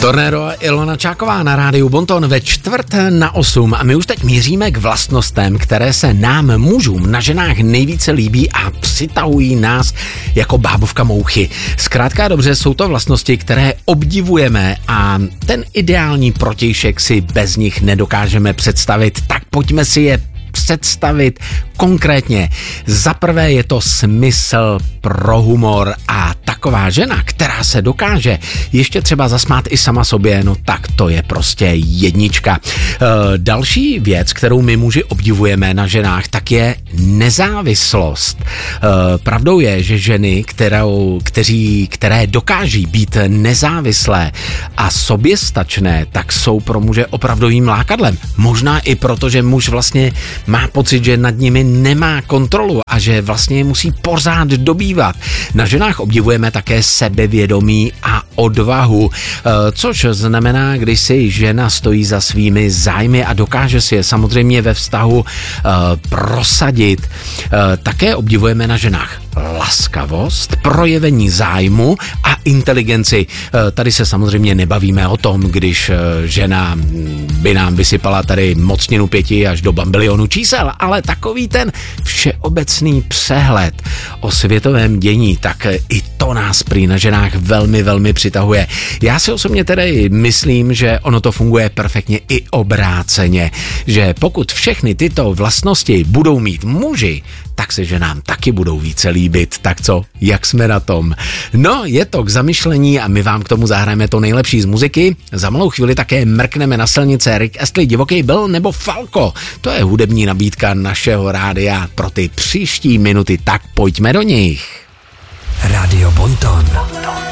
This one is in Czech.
Tornado a Ilona Čáková na rádiu Bonton ve 7:45 a my už teď míříme k vlastnostem, které se nám mužům na ženách nejvíce líbí a přitahují nás jako bábovka mouchy. Zkrátka dobře, jsou to vlastnosti, které obdivujeme a ten ideální protějšek si bez nich nedokážeme představit, tak pojďme si je představit konkrétně. Za prvé je to smysl pro humor a taková žena, která se dokáže ještě třeba zasmát i sama sobě, no tak to je prostě jednička. Další věc, kterou my muži obdivujeme na ženách, tak je nezávislost. Pravdou je, že ženy, které dokáží být nezávislé a soběstačné, tak jsou pro muže opravdovým lákadlem. Možná i proto, že muž vlastně má pocit, že nad nimi nemá kontrolu a že vlastně je musí pořád dobývat. Na ženách obdivujeme také sebevědomí a odvahu, což znamená, když si žena stojí za svými zájmy a dokáže si je samozřejmě ve vztahu prosadit. Také obdivujeme na ženách laskavost, projevení zájmu a inteligenci. Tady se samozřejmě nebavíme o tom, když žena by nám vysypala tady mocninu 5 až do bambilionu čísel, ale takový ten všeobecný přehled o světovém dění, tak i to nás prý na ženách velmi, velmi přitahuje. Já si osobně tedy myslím, že ono to funguje perfektně i obráceně, že pokud všechny tyto vlastnosti budou mít muži, tak se ženám taky budou více líbit. Tak co, jak jsme na tom? No, je to k zamyšlení a my vám k tomu zahrajeme to nejlepší z muziky. Za malou chvíli také mrkneme na silnice Rick Astley, Divoký Bill nebo Falco. To je hudební nabídka našeho rádia pro ty příští minuty, tak pojďme do nich. Radio Bonton.